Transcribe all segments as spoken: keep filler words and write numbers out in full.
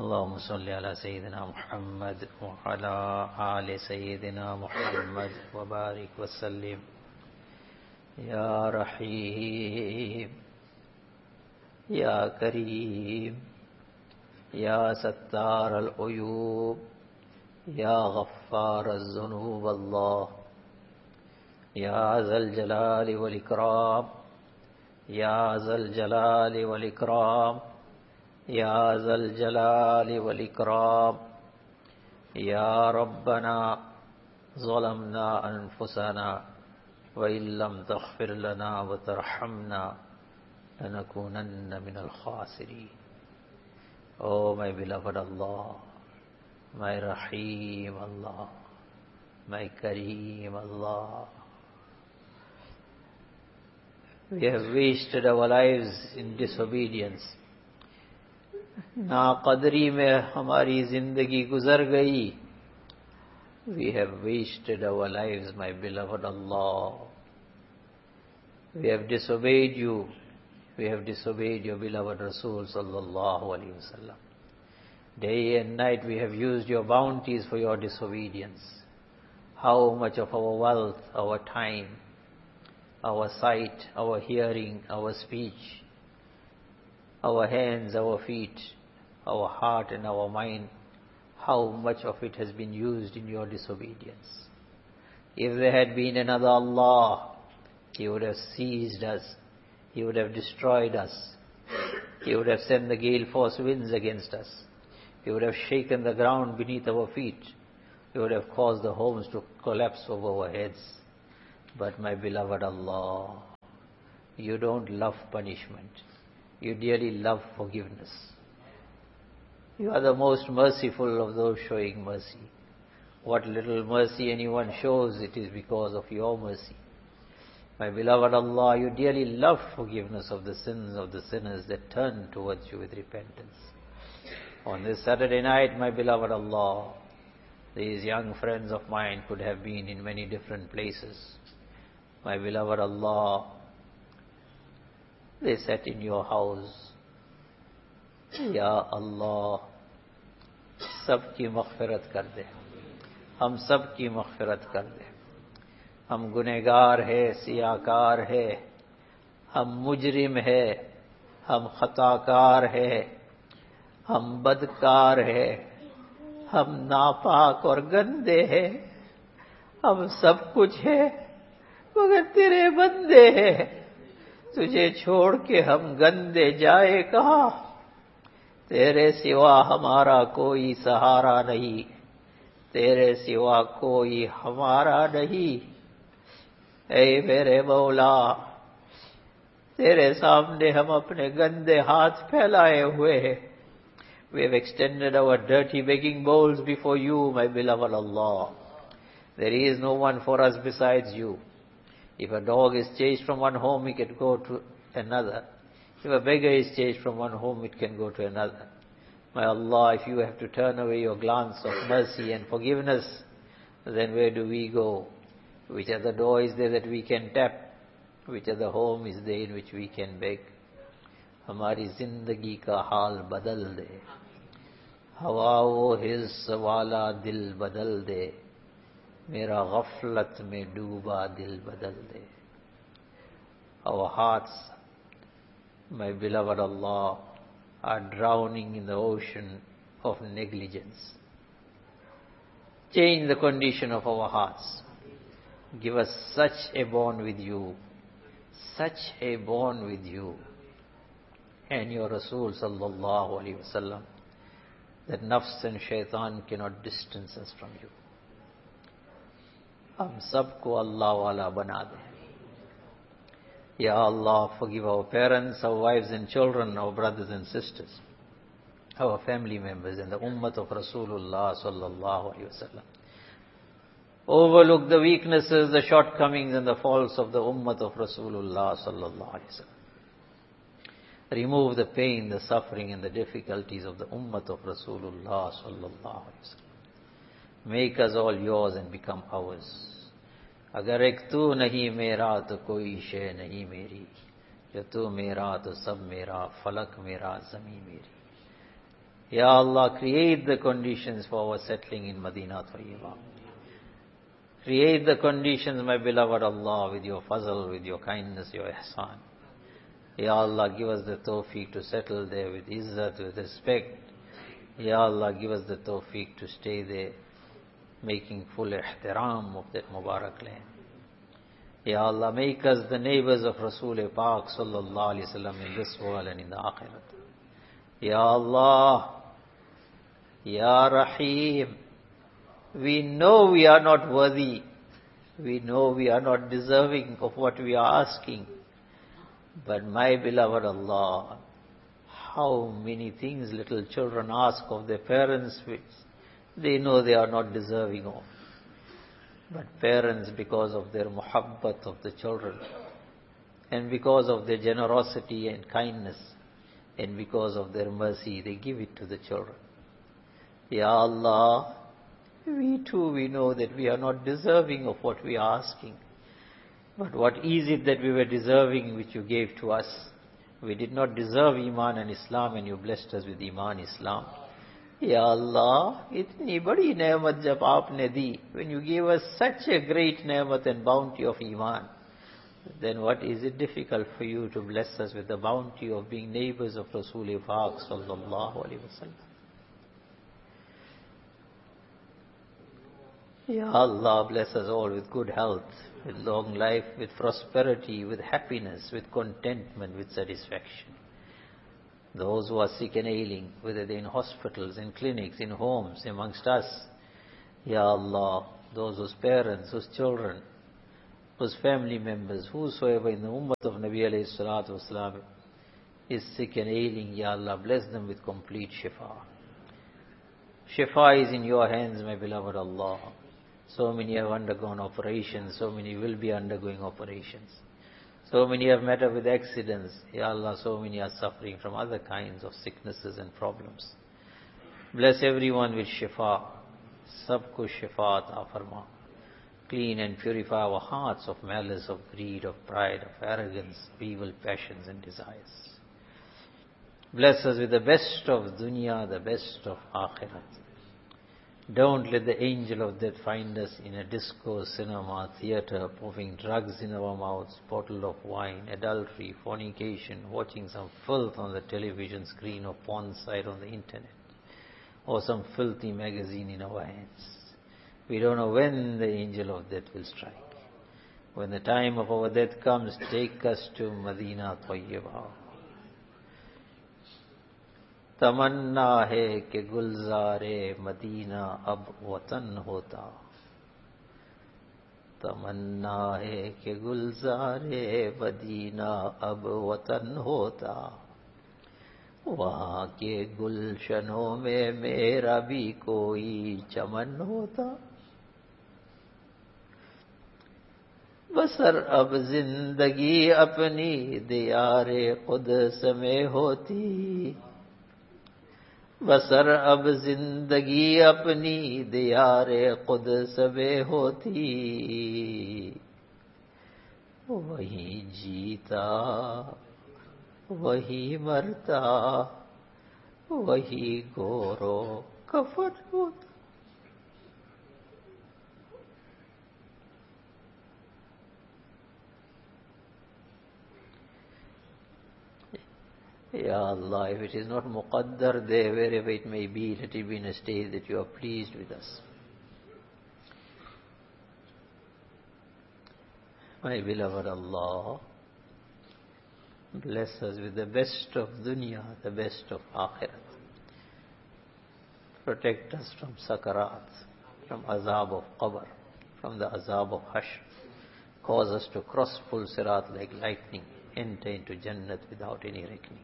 اللهم صل على سيدنا محمد وعلى آل سيدنا محمد وبارك وسلم يا رحيم يا كريم يا ستار العيوب يا غفار الذنوب الله يا ذا الجلال والإكرام يا ذا الجلال والإكرام يا ذا الجلال والإكرام يا ربنا ظلمنا أنفسنا وإن لم تغفر لنا وترحمنا لنكونن من الخاسرين. Oh my beloved Allah, my Rahim Allah, my Kareem Allah, we have wasted our lives in disobedience. नाक़दरी में हमारी जिंदगी गुजर गई. We have wasted our lives, my beloved Allah. We have disobeyed you. We have disobeyed your beloved Rasul sallallahu alaihi wasallam. Day and night we have used your bounties for your disobedience. How much of our wealth, our time, our sight, our hearing, our speech, our hands, our feet, our heart and our mind, how much of it has been used in your disobedience. If there had been another Allah, He would have seized us, He would have destroyed us, He would have sent the gale force winds against us, He would have shaken the ground beneath our feet, He would have caused the homes to collapse over our heads. But my beloved Allah, you don't love punishment. You dearly love forgiveness. You are the most merciful of those showing mercy. What little mercy anyone shows, it is because of your mercy. My beloved Allah, you dearly love forgiveness of the sins of the sinners that turn towards you with repentance. On this Saturday night, my beloved Allah, these young friends of mine could have been in many different places. My beloved Allah, they sat in your house. Ya Allah, सबकी मग़फ़िरत कर दे, हम सबकी मग़फ़िरत कर दे. हम गुनहगार है, सियाकार है, हम मुजरिम है, हम खताकार है, हम बदकार है, हम नापाक और गंदे हैं. हम सब कुछ है मगर तेरे बंदे हैं. तुझे छोड़ के हम गंदे जाए कहाँ. तेरे सिवा हमारा कोई सहारा नहीं, तेरे सिवा कोई हमारा नहीं. ऐ मेरे मौला, तेरे सामने हम अपने गंदे हाथ फैलाए हुए हैं. We have extended our dirty begging bowls before you, my beloved Allah. There is no one for us besides you. If a dog is chased from one home, it can go to another. If a beggar is chased from one home, it can go to another. My Allah, if you have to turn away your glance of mercy and forgiveness, then where do we go? Which other door is there that we can tap? Which other home is there in which we can beg? हमारी जिंदगी का हाल बदल दे, हवा वो हिस्स वाला दिल बदल दे, मेरा गफलत में डूबा दिल बदल दे. Our hearts, my beloved Allah, are drowning in the ocean of negligence. Change the condition of our hearts. Give us such a bond with you, such a bond with you and your Rasul sallallahu alaihi wasallam, that nafs and shaitan cannot distance us from you. हम सबको अल्लाह वाला बना दे. Ya Allah, forgive our parents, our wives and children, our brothers and sisters, our family members and the ummah of Rasulullah sallallahu alaihi wasallam. Overlook the weaknesses, the shortcomings and the faults of the ummah of Rasulullah sallallahu alaihi wasallam. Remove the pain, the suffering and the difficulties of the ummah of Rasulullah sallallahu alaihi wasallam. Make us all yours and become ours. अगर एक तू नहीं मेरा तो कोई शय नहीं मेरी, जो तू मेरा तो सब मेरा, फलक मेरा ज़मीं मेरी. Ya Allah, create the conditions for our settling in Madinah Tayyibah. Create the conditions, my beloved Allah, with your fazl, with your kindness, your ihsan. Ya Allah, give us the tawfiq to settle there with izzat, with respect. Ya Allah, give us the tawfiq to stay there, making full ihtiram of that Mubarak land. Ya Allah, make us the neighbors of Rasul Pak sallallahu alayhi wa sallam in this world and in the akhirat. Ya Allah, Ya Rahim, we know we are not worthy. We know we are not deserving of what we are asking. But my beloved Allah, how many things little children ask of their parents which they know they are not deserving of. But parents, because of their muhabbat of the children, and because of their generosity and kindness, and because of their mercy, they give it to the children. Ya Allah, we too, we know that we are not deserving of what we are asking. But what is it that we were deserving which you gave to us? We did not deserve Iman and Islam, and you blessed us with Iman, Islam. Ya Allah, itni badi ne'mat jab aapne di, when you gave us such a great ne'mat and bounty of Iman, then what is it difficult for you to bless us with the bounty of being neighbors of Rasul Pak sallallahu alaihi wasallam? Ya Allah, bless us all with good health, with long life, with prosperity, with happiness, with contentment, with satisfaction. Those who are sick and ailing, whether they're in hospitals, in clinics, in homes, amongst us, Ya Allah, those whose parents, whose children, whose family members, whosoever in the ummah of Nabi alayhi salatu wasalam is sick and ailing, Ya Allah, bless them with complete shifa. Shifa is in your hands, my beloved Allah. So many have undergone operations, so many will be undergoing operations. So many have met up with accidents. Ya Allah, so many are suffering from other kinds of sicknesses and problems. Bless everyone with shifa. Sabko shifa ata farma. Clean and purify our hearts of malice, of greed, of pride, of arrogance, of evil passions and desires. Bless us with the best of dunya, the best of akhirat. Don't let the angel of death find us in a disco, cinema, theater, puffing drugs in our mouths, bottle of wine, adultery, fornication, watching some filth on the television screen or porn site on the internet, or some filthy magazine in our hands. We don't know when the angel of death will strike. When the time of our death comes, take us to Madinah Tayyibah. तमन्ना है कि Gulzare Medina अब वतन होता. तमन्ना है कि Gulzare Medina अब वतन होता. वहाँ के गुलशनों में मेरा भी कोई चमन होता. बसर अब जिंदगी अपनी दियारे क़ुद्स में होती. बसर अब जिंदगी अपनी दियारे क़ुद्स में होती. वही जीता, वही मरता, वही गोरो कफन होता. Ya Allah, if it is not muqaddar there, wherever it may be, let it be in a state that you are pleased with us. My beloved Allah, bless us with the best of dunya, the best of akhirat. Protect us from sakarat, from azab of qabr, from the azab of hashr. Cause us to cross full sirat like lightning, enter into Jannat without any reckoning.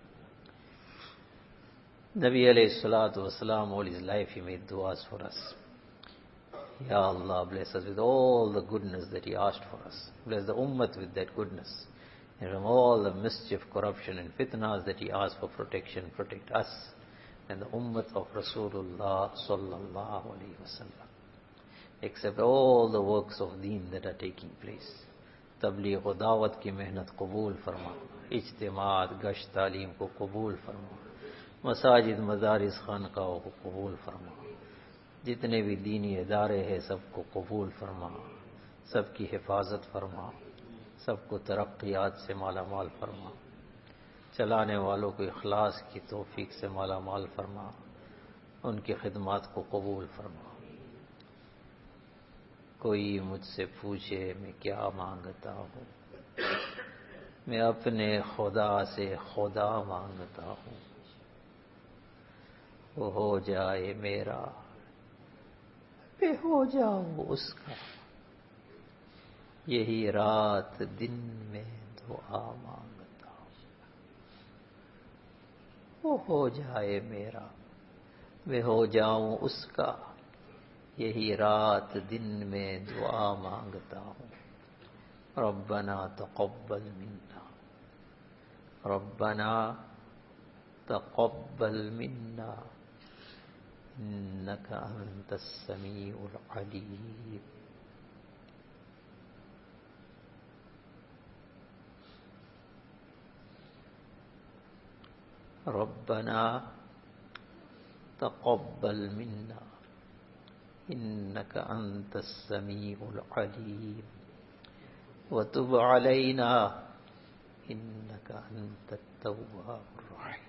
Nabi alayhi salatu wasalam, all his life he made du'as for us. Ya Allah, bless us with all the goodness that he asked for us. Bless the ummah with that goodness. And from all the mischief, corruption and fitnas that he asked for protection, protect us and the ummah of Rasulullah sallallahu alayhi wasallam. Accept all the works of deen that are taking place. Tabligh wa dawat ki mehnat qabul farma. Ijtimaat, gasht, taaleem ko qabul farma. मसाजिद मदारिस खानकाओं को कबूल फरमा, जितने भी दीनी इदारे हैं सबको कबूल फरमा, सबकी हिफाजत फरमा, सबको तरक्कियात से माला माल फरमा, चलाने वालों को इखलास की तौफीक से माला माल फरमा, उनकी खिदमत को कबूल फरमा। कोई मुझसे पूछे मैं क्या मांगता हूँ, मैं अपने खुदा से खुदा मांगता हूँ, वो हो जाए मेरा, मैं हो जाऊं उसका, यही रात दिन में दुआ मांगता हूँ। वो हो जाए मेरा, मैं हो जाऊं उसका, यही रात दिन में दुआ मांगता हूँ। रब्बना तक़ब्बल मिन्ना, रब्बना तक़ब्बल मिन्ना इन्नका अंतस समीउल अलीम। रब्बना तक़ब्बल मिन्ना इन्नका अंतस समीउल अलीम व तुब अलैना इन्नका अंतत तव्वाबुर रहीम।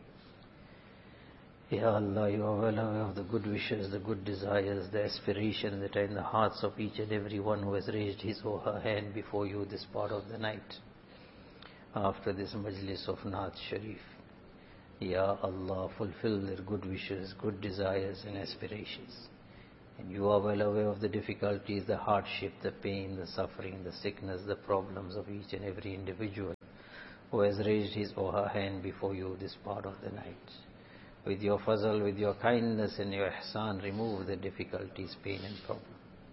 Ya Allah, you are well aware of the good wishes, the good desires, the aspirations that are in the hearts of each and every one who has raised his or her hand before you this part of the night, after this majlis of Naat Sharif. Ya Allah, fulfill their good wishes, good desires and aspirations. And you are well aware of the difficulties, the hardship, the pain, the suffering, the sickness, the problems of each and every individual who has raised his or her hand before you this part of the night. With your fazl, with your kindness and your ihsan, remove the difficulties, pain and problem.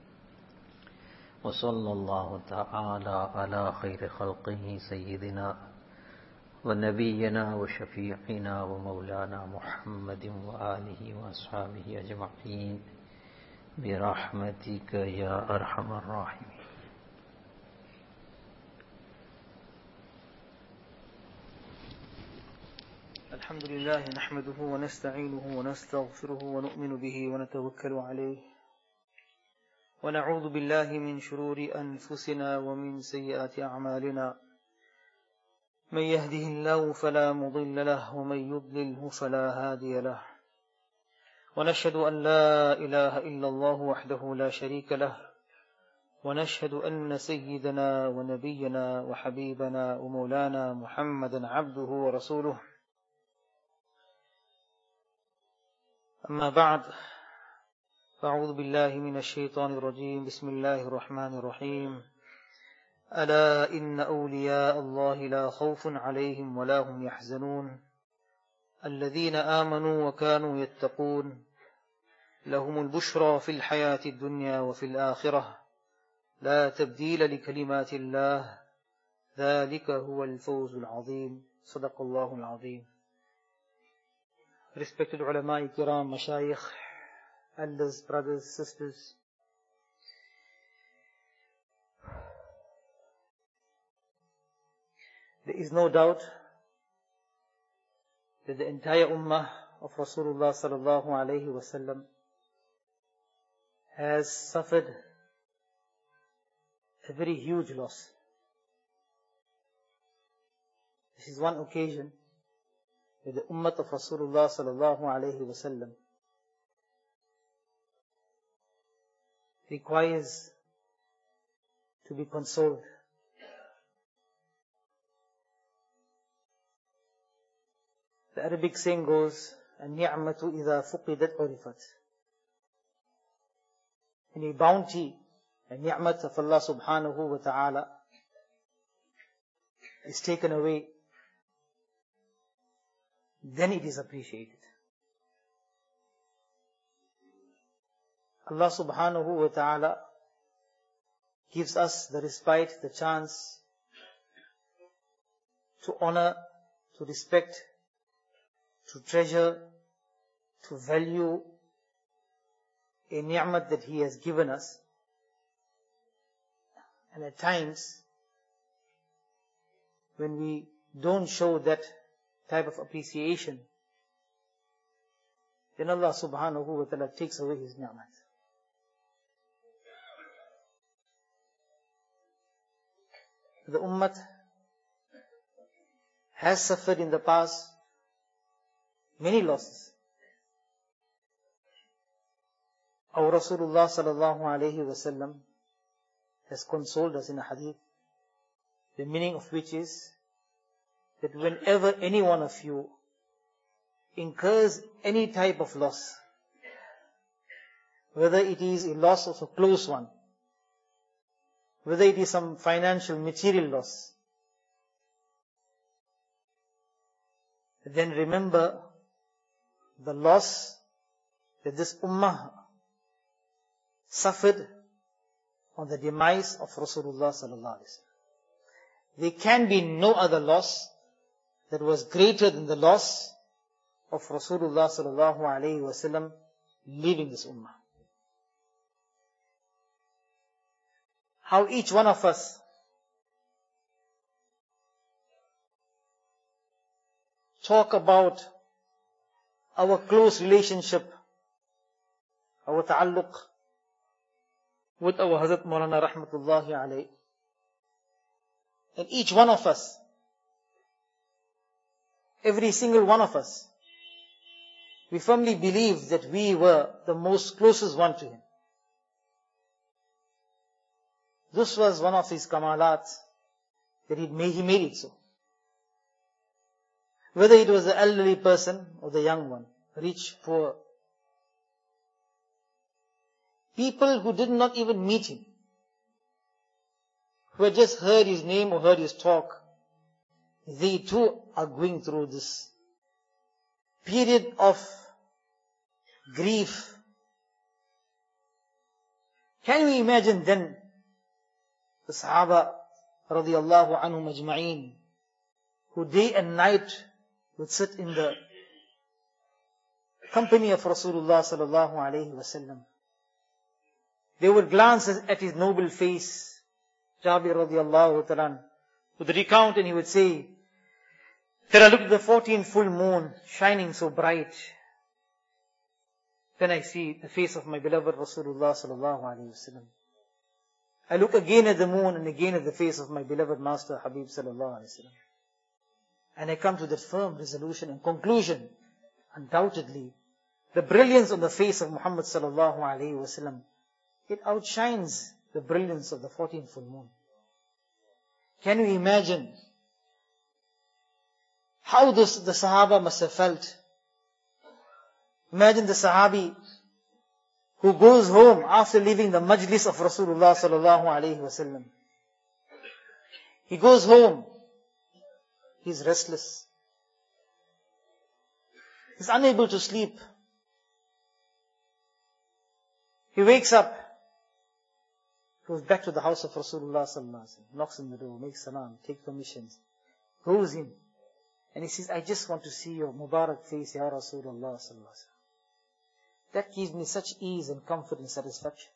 وصلى الله تعالى على خير خلقه سيدنا ونبينا وشفيعنا ومولانا محمد وآله وأصحابه أجمعين برحمتك يا أرحم الراحمين. الحمد لله نحمده ونستعينه ونستغفره ونؤمن به ونتوكل عليه ونعوذ بالله من شرور أنفسنا ومن سيئات أعمالنا. من يهده الله فلا مضل له ومن يضلله فلا هادي له. ونشهد أن لا إله إلا الله وحده لا شريك له ونشهد أن سيدنا ونبينا وحبيبنا ومولانا محمدا عبده ورسوله. أما بعد، فأعوذ بالله من الشيطان الرجيم. بسم الله الرحمن الرحيم. ألا إن أولياء الله لا خوف عليهم ولا هم يحزنون الذين آمنوا وكانوا يتقون لهم البشرى في الحياة الدنيا وفي الآخرة لا تبديل لكلمات الله ذلك هو الفوز العظيم. صدق الله العظيم. Respected ulama, kiram, mashayikh, elders, brothers, sisters, there is no doubt that the entire ummah of Rasulullah sallallahu alayhi wasallam has suffered a very huge loss. This is one occasion where the ummah of Rasulullah sallallahu alayhi wasallam requires to be consoled. The Arabic saying goes, "An-ni'matu idha fuqidat urifat." Any bounty and ni'mat of Allah subhanahu wa ta'ala is taken away, then it is appreciated. Allah subhanahu wa ta'ala gives us the respite, the chance to honor, to respect, to treasure, to value a ni'mat that He has given us. And at times, when we don't show that type of appreciation, then Allah subhanahu wa ta'ala takes away his ni'mat. The ummah has suffered in the past many losses. Our Rasulullah sallallahu alayhi wa sallam has consoled us in a hadith, the meaning of which is that whenever any one of you incurs any type of loss, whether it is a loss of a close one, whether it is some financial, material loss, then remember the loss that this ummah suffered on the demise of Rasulullah sallallahu alaihi wasallam. There can be no other loss that was greater than the loss of Rasulullah sallallahu alaihi wasallam leaving this ummah. How each one of us talk about our close relationship, our ta'alluq with our Hazrat Maulana Rahmatullahi alayhi. And each one of us, every single one of us, we firmly believe that we were the most closest one to him. This was one of his kamalat, that he made, he made it so. Whether it was the elderly person or the young one, rich, poor, people who did not even meet him, who had just heard his name or heard his talk, they too are going through this period of grief. Can we imagine then the Sahaba radiyallahu anhum ajma'een, who day and night would sit in the company of Rasulullah sallallahu alayhi wasallam. They would glance at his noble face. Jabir radiyallahu ta'ala would recount and he would say, "Then I looked at the fourteenth full moon shining so bright. Then I see the face of my beloved Rasulullah sallallahu alayhi wasallam. I look again at the moon and again at the face of my beloved Master Habib sallallahu alayhi wasallam. And I come to that firm resolution and conclusion, undoubtedly, the brilliance on the face of Muhammad sallallahu alayhi wasallam, it outshines the brilliance of the fourteenth full moon." Can you imagine how this, the Sahaba must have felt? Imagine the Sahabi who goes home after leaving the majlis of Rasulullah sallallahu alayhi wasallam. He goes home. He's restless. He's unable to sleep. He wakes up, goes back to the house of Rasulullah sallallahu alaihi wasallam, knocks on the door, makes salam, takes permissions, goes in, and he says, "I just want to see your Mubarak face, Ya Rasulullah sallallahu alaihi wasallam." That gives me such ease and comfort and satisfaction.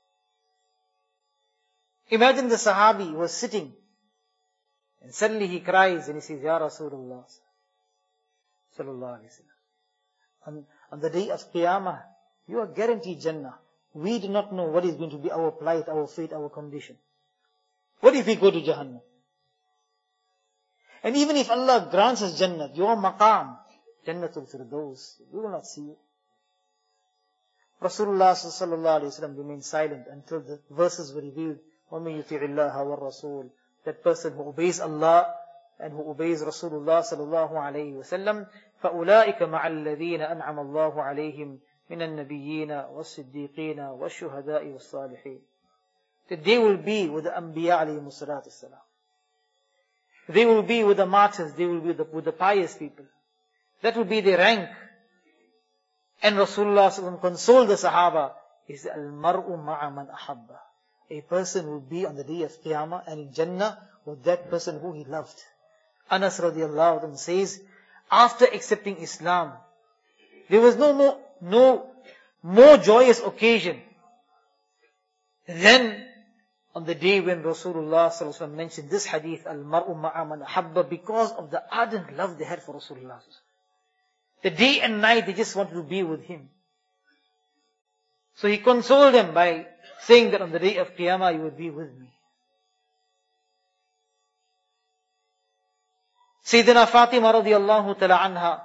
Imagine the Sahabi was sitting, and suddenly he cries and he says, "Ya Rasulullah sallallahu alaihi wasallam, on, on the day of Qiyamah, you are guaranteed Jannah. We do not know what is going to be our plight, our fate, our condition. What if we go to Jahannam? And even if Allah grants us Jannah, your maqam, Jannatul Firdaus, we will not see you." Rasulullah sallallahu alaihi wasallam remained silent until the verses were revealed. وَمَن يُطِعِ اللَّهَ وَالرَّسُولَ. That person who obeys Allah and who obeys Rasulullah sallallahu alaihi wasallam, فَأُولَٰئِكَ مَعَ الَّذِينَ أَنْعَمَ اللَّهُ عَلَيْهِمْ مِنَ النَّبِيِّينَ وَالصِّدِّيقِينَ وَالشُّهَدَاءِ وَالصَّالِحِينَ. That they will be with the Anbiya alayhimu salatu salam. They will be with the martyrs, they will be with the, with the pious people. That will be their rank. And Rasulullah sallallahu alaihi wasallam consoled the Sahaba, he said, "Al-mar'u ma'a man ahabba." A person will be on the day of Qiyamah and in Jannah with that person who he loved. Anas radiallahu anhu says, after accepting Islam, there was no, no, no more joyous occasion than on the day when Rasulullah sallallahu alaihi wasallam mentioned this hadith, "Al-mar'u ma'a man ahabba," because of the ardent love they had for Rasulullah. The day and night they just wanted to be with him. So he consoled them by saying that on the day of Qiyamah you would be with me. Sayyidina Fatima radiallahu ta'ala anha,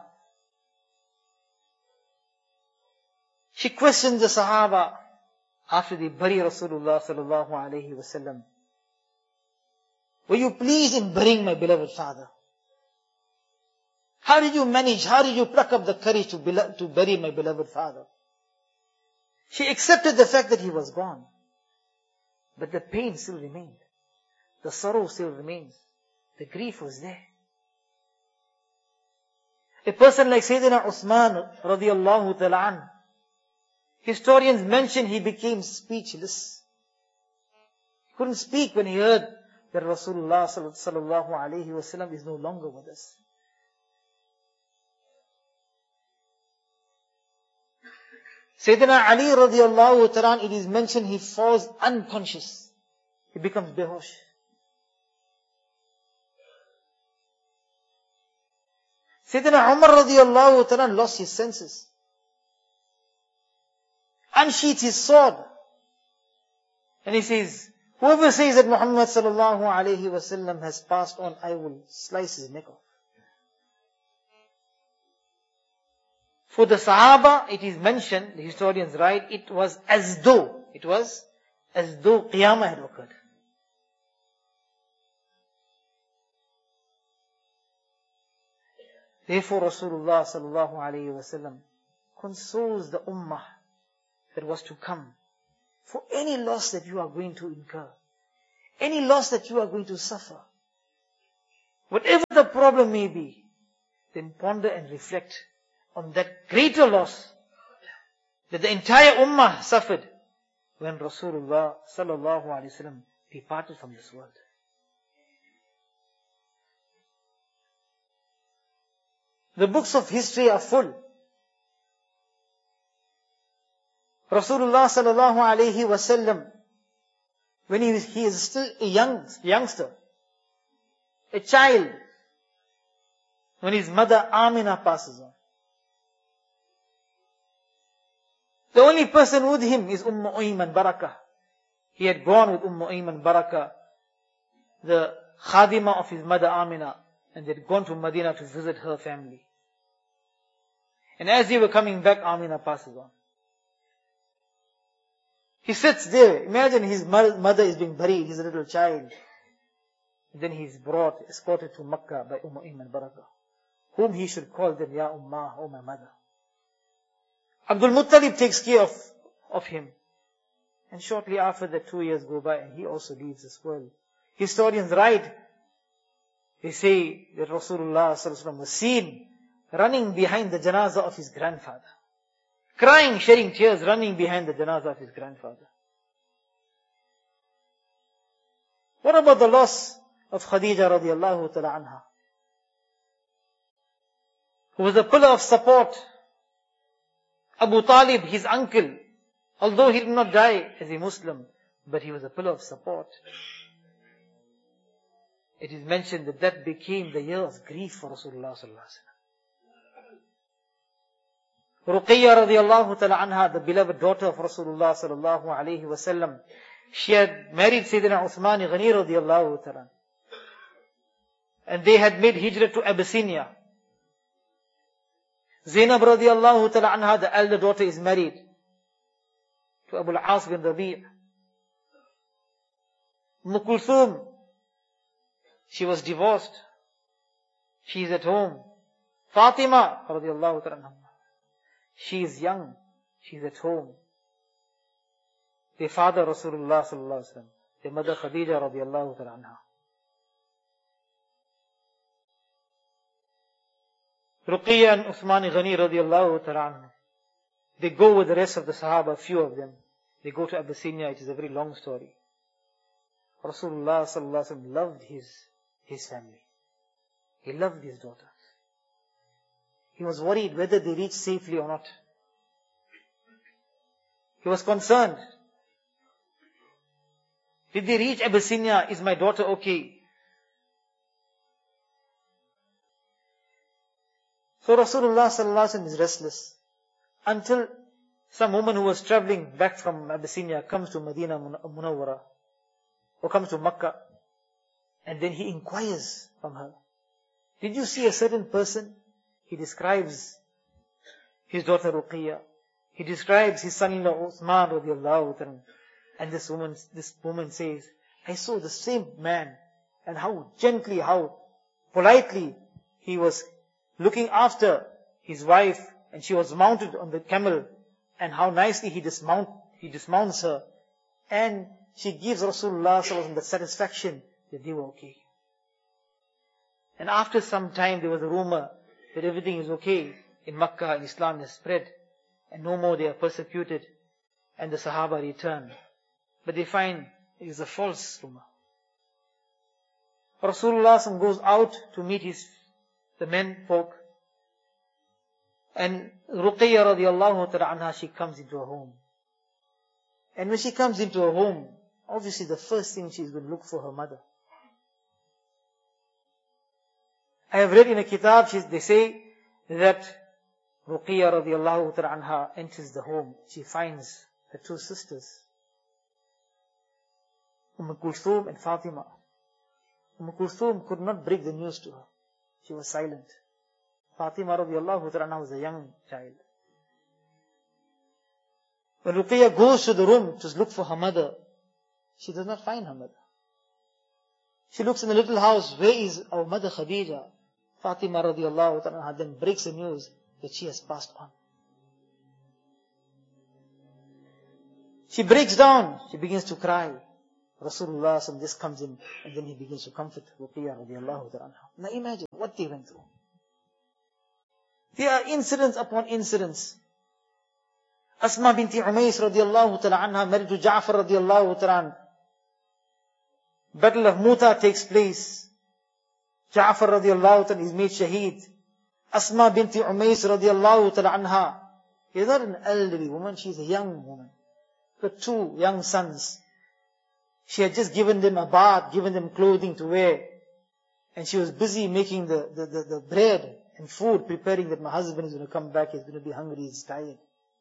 she questioned the Sahaba after they bury Rasulullah sallallahu alayhi wasallam. Were you pleased in burying my beloved father? How did you manage? How did you pluck up the courage to, belo- to bury my beloved father? She accepted the fact that he was gone. But the pain still remained. The sorrow still remains. The grief was there. A person like Sayyidina Uthman radiallahu ta'ala an, historians mention he became speechless. He couldn't speak when he heard that Rasulullah sallallahu alayhi wasallam is no longer with us. Sayyidina Ali radiallahu ta'ala, it is mentioned he falls unconscious. He becomes behosh. Sayyidina Umar radiallahu ta'ala lost his senses. Unsheathed his sword. And he says, whoever says that Muhammad sallallahu alayhi wasallam has passed on, I will slice his neck off. For the Sahaba, it is mentioned, the historians write, it was as though, it was as though Qiyamah had occurred. Therefore Rasulullah sallallahu alayhi wasallam consoles the ummah that was to come for any loss that you are going to incur, any loss that you are going to suffer. Whatever the problem may be, then ponder and reflect on that greater loss that the entire ummah suffered when Rasulullah sallallahu alaihi wasallam departed from this world. The books of history are full. Rasulullah sallallahu alaihi wasallam, when he, he is still a young youngster, a child, when his mother Amina passes on, the only person with him is Umm Ayman Barakah. He had gone with Umm Ayman Barakah, the khadima of his mother Amina, and they had gone to Medina to visit her family. And as they were coming back, Amina passes on. He sits there. Imagine his mother is being buried, he's a little child. And then he's brought, escorted to Makkah by Umm Ayman Barakah, whom he should call then, Ya Ummah, oh my mother. Abdul Muttalib takes care of, of him. And shortly after that, two years go by and he also leaves this world. Historians write, they say that Rasulullah sallallahu alaihi wasallam was seen running behind the janazah of his grandfather. Crying, shedding tears, running behind the janazah of his grandfather. What about the loss of Khadija radiallahu ta'ala anha, who was a pillar of support? Abu Talib, his uncle, although he did not die as a Muslim, but he was a pillar of support. It is mentioned that that became the year of grief for Rasulullah sallallahu alaihi wasallam. Ruqayya radiallahu ta'ala anha, the beloved daughter of Rasulullah sallallahu alaihi wasallam, she had married Sayyidina Uthman Ghani radiallahu ta'ala. And they had made hijrah to Abyssinia. Zainab radiallahu ta'ala anha, the elder daughter, is married to Abu al-As bin Rabi'. Umm Kulthum, she was divorced. She is at home. Fatima radiallahu ta'ala anha, she is young. She is at home. Their father Rasulullah sallallahu alaihi wasallam, their mother Khadija radiallahu ta'ala anha. Ruqayya and Uthman Ghani radiallahu ta'ala anhu, they go with the rest of the Sahaba, a few of them. They go to Abyssinia. It is a very long story. Rasulullah sallallahu alaihi wasallam loved his, his family. He loved his daughters. He was worried whether they reached safely or not. He was concerned. Did they reach Abyssinia? Is my daughter okay? So Rasulullah sallallahu alaihi wasallam is restless until some woman who was traveling back from Abyssinia comes to Medina Munawwara or comes to Makkah, and then he inquires from her, did you see a certain person? He describes his daughter Ruqiyya. He describes his son-in-law Uthman radiallahu anhu. And this woman, this woman says, I saw the same man, and how gently, how politely he was looking after his wife, and she was mounted on the camel, and how nicely he dismount, he dismounts her, and she gives Rasulullah sallallahu alaihi wasallam the satisfaction that they were okay. And after some time there was a rumor that everything is okay in Makkah and Islam has spread, and no more they are persecuted, and the Sahaba return. But they find it is a false rumor. Rasulullah sallallahu alaihi wasallam goes out to meet his the men folk, and Ruqiyya radiallahu ta'ala anha, she comes into her home. And when she comes into her home, obviously the first thing she's going to look for her mother. I have read in a kitab, she, they say that Ruqiyya radiallahu ta'ala anha enters the home. She finds her two sisters, Umm Kulthum and Fatima. Umm Kulthum could not break the news to her. She was silent. Fatima radiallahu ta'ala anha was a young child. When Ruqiyya goes to the room to look for her mother, she does not find her mother. She looks in the little house, where is our mother Khadija? Fatima radiallahu ta'ala anha then breaks the news that she has passed on. She breaks down, she begins to cry. Rasulullah sallallahu alaihi wasallam just comes in, and then he begins to comfort Ruqiyya radiallahu ta'ala anha. Now imagine what they went through. There are incidents upon incidents. Asma binti Umays radiallahu ta'ala anha married to Ja'far radiallahu ta'ala anha. Battle of Muta takes place. Ja'far radiallahu ta'ala is made shaheed. Asma binti Umays radiallahu ta'ala anha is not an elderly woman, she is a young woman. Her two young sons. She had just given them a bath, given them clothing to wear. And she was busy making the, the, the, the bread and food, preparing that my husband is going to come back, he's going to be hungry, he's tired.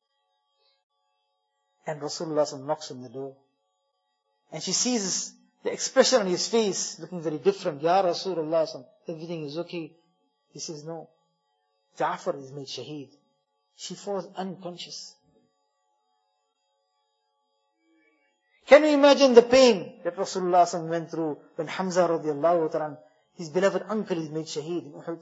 And Rasulullah knocks on the door. And she sees the expression on his face looking very different. Ya Rasulullah, everything is okay. He says, no. Ja'far is made shaheed. She falls unconscious. Can you imagine the pain that Rasulullah went through when Hamza radiallahu ta'ala, his beloved uncle, is made shaheed in Uhud?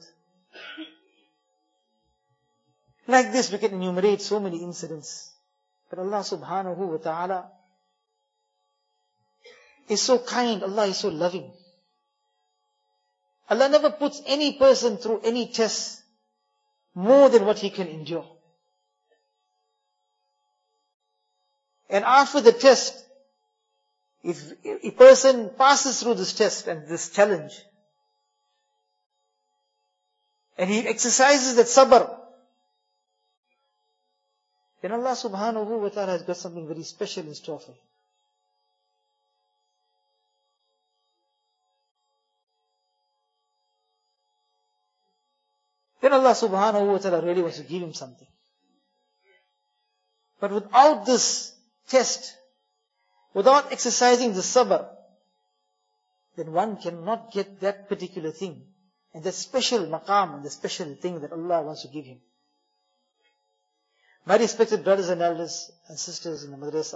Like this we can enumerate so many incidents. But Allah subhanahu wa ta'ala is so kind, Allah is so loving. Allah never puts any person through any test more than what he can endure. And after the test, if a person passes through this test and this challenge, and he exercises that sabr, then Allah subhanahu wa ta'ala has got something very special in store for him. Then Allah subhanahu wa ta'ala really wants to give him something. But without this test, without exercising the sabr, then one cannot get that particular thing, and that special maqam, and the special thing that Allah wants to give him. My respected brothers and elders and sisters in the madrasa,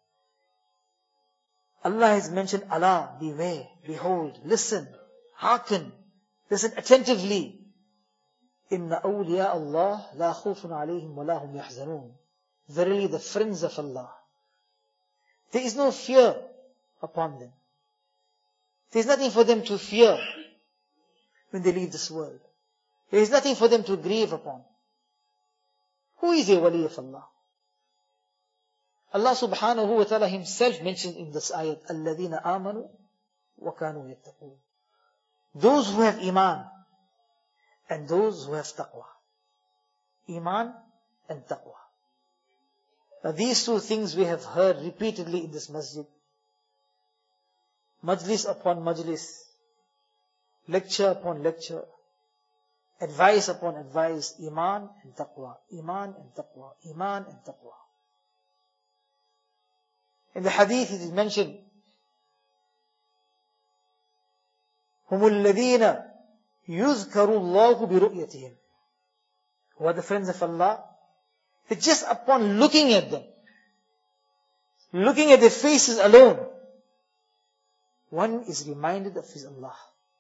Allah has mentioned, Allah, beware, behold, listen, hearken, listen attentively. Inna awliya Allah la khufun alayhim wa la hum yahzanun. Verily the friends of Allah, there is no fear upon them. There is nothing for them to fear when they leave this world. There is nothing for them to grieve upon. Who is a wali of Allah? Allah subhanahu wa ta'ala himself mentioned in this ayat, الَّذِينَ آمَنُوا وَكَانُوا يَتَّقُونَ. Those who have iman and those who have taqwa. Iman and taqwa. Now these two things we have heard repeatedly in this masjid. Majlis upon majlis. Lecture upon lecture. advice upon advice, iman and taqwa, iman and taqwa, iman and taqwa. In the hadith it is mentioned, هُمُ الَّذِينَ يُذْكَرُ اللَّهُ بِرُؤْيَتِهِمْ. Who are the friends of Allah? That just upon looking at them, looking at their faces alone, one is reminded of his Allah.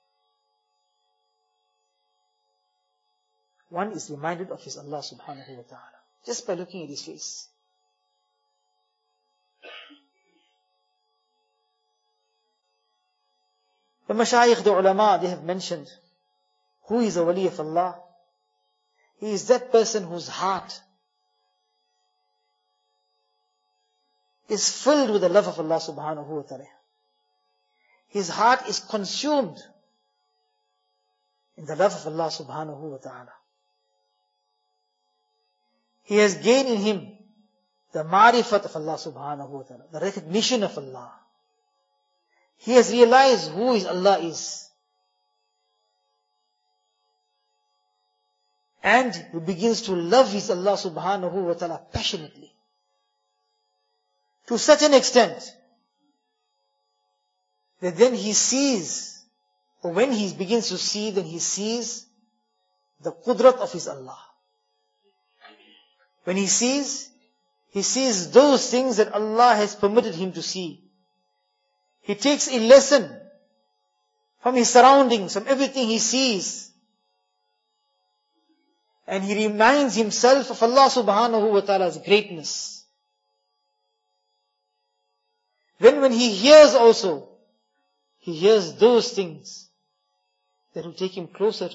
One is reminded of his Allah subhanahu wa ta'ala, just by looking at his face. The mashayikh, the ulama, they have mentioned, who is a wali of Allah? He is that person whose heart is filled with the love of Allah subhanahu wa ta'ala. His heart is consumed in the love of Allah subhanahu wa ta'ala. He has gained in him the ma'rifat of Allah subhanahu wa ta'ala, the recognition of Allah. He has realized who his Allah is. And he begins to love his Allah subhanahu wa ta'ala passionately. To such an extent that then he sees, or when he begins to see, then he sees the qudrat of his Allah. When he sees, he sees those things that Allah has permitted him to see. He takes a lesson from his surroundings, from everything he sees. And he reminds himself of Allah subhanahu wa ta'ala's greatness. Then when he hears also, he hears those things that will take him closer to